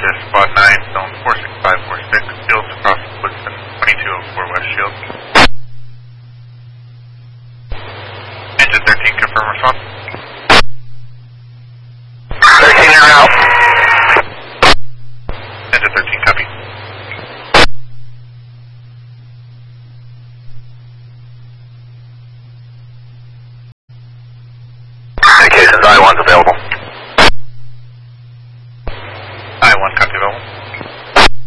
to Spot 9, zone 46546, Shields across Woodson, 2204 West Shields. Engine 13, confirm response. 13 in route. Engine 13, copy. Indications I-1's available.